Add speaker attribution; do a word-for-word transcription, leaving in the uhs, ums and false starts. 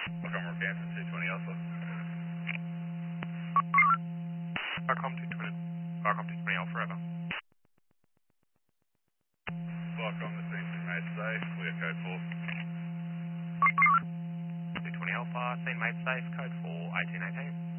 Speaker 1: Welcome, Northampton, two twenty Alpha.
Speaker 2: Welcome to twenty. Welcome to twenty Alpha Ever.
Speaker 1: Welcome, the scene's been made safe. We are code four.
Speaker 2: two twenty Alpha, scene made safe, code four, eighteen eighteen.